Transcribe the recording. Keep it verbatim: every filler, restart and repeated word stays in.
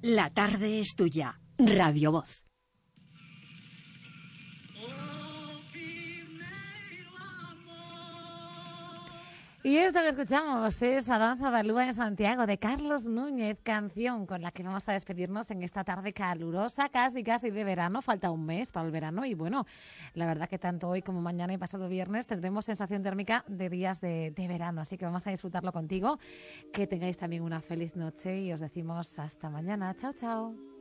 La tarde es tuya. Radio Voz. Y esto que escuchamos es A Danza da Lúa en Santiago, de Carlos Núñez, canción con la que vamos a despedirnos en esta tarde calurosa, casi casi de verano. Falta un mes para el verano y bueno, la verdad que tanto hoy como mañana y pasado viernes tendremos sensación térmica de días de, de verano, así que vamos a disfrutarlo contigo. Que tengáis también una feliz noche y os decimos hasta mañana. Chao, chao.